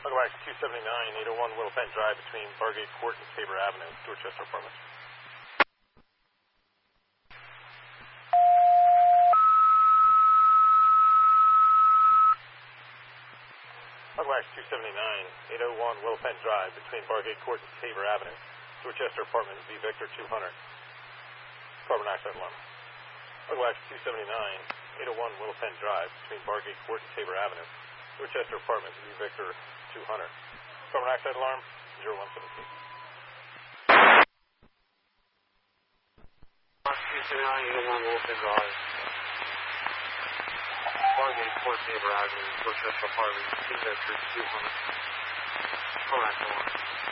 Welcome back to 279, 801 Willow Bend Drive between Bargate Court and Tabor Avenue, Dorchester Apartments. Welcome back to 279, 801 Willow Bend Drive between Bargate Court and Tabor Avenue, Dorchester Apartments, V Victor 200. Carbon dioxide alarm. Welcome back to 279, 801 Willow Bend Drive between Bargate Court and Tabor Avenue, Dorchester Apartments, V Victor 200. Carbon dioxide alarm, 0117. 279, 801 Willow Bend Drive. Bargate Court, Tabor Avenue, Dorchester Apartments, V Victor 200. Carbon dioxide alarm.